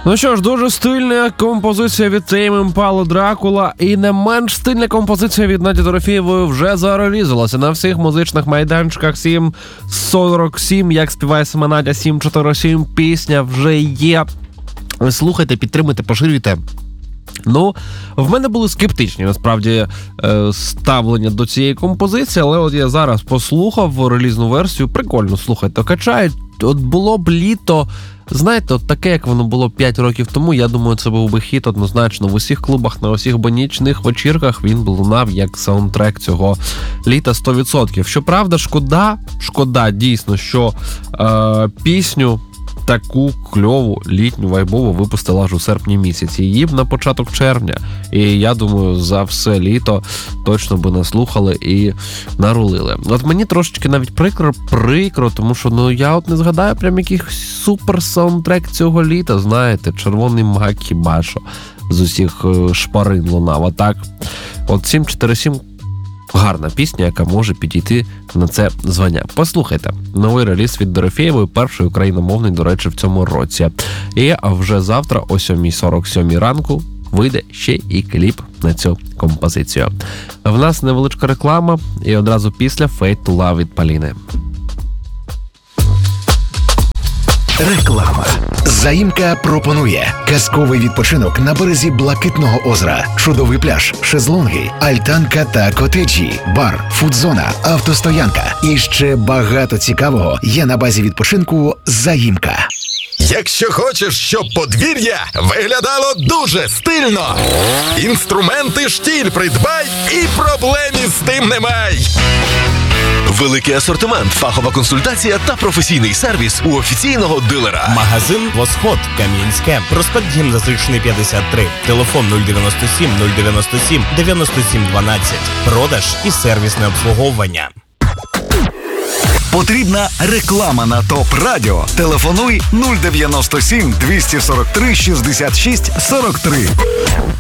Ну що ж, дуже стильна композиція від Tame Impala Дракула і не менш стильна композиція від Наді Дорофєєвої вже зарелізувалася на всіх музичних майданчиках. 7.47, як співає сама Надя, 7.47, пісня вже є. Слухайте, підтримуйте, поширюйте. Ну, в мене були скептичні, насправді, ставлення до цієї композиції, але от я зараз послухав релізну версію, прикольно, слухайте, качають. От було б літо, знаєте, от таке, як воно було 5 років тому, я думаю, це був би хіт однозначно. В усіх клубах, на усіх нічних вечірках він лунав як саундтрек цього літа 100%. Щоправда, шкода дійсно, що пісню таку кльову, літню, вайбову випустила аж у серпні місяці. Її б на початок червня. І я думаю, за все літо точно би наслухали і нарулили. От мені трошечки навіть прикро, тому що, я от не згадаю прям якийсь супер саундтрек цього літа, знаєте, червоний мак хіба що з усіх шпарин лунав. А так, от 747 гарна пісня, яка може підійти на це звання. Послухайте, новий реліз від Дорофєєвої, перший україномовний, до речі, в цьому році. І вже завтра о 7:47 ранку вийде ще і кліп на цю композицію. В нас невеличка реклама і одразу після Fade to Love від Поліни. Реклама. Заїмка пропонує казковий відпочинок на березі Блакитного озера, чудовий пляж, шезлонги, альтанка та котеджі, бар, фудзона, автостоянка і ще багато цікавого є на базі відпочинку Заїмка. Якщо хочеш, щоб подвір'я виглядало дуже стильно, інструменти «Штіль» придбай і проблем із тим немає. Великий асортимент, фахова консультація та професійний сервіс у офіційного дилера. Магазин «Восход», Кам'янське, проспект Гімназичний, 53, телефон 097 097 97 12, продаж і сервісне обслуговування. Потрібна реклама на ТОП Радіо. Телефонуй 097 243 66 43.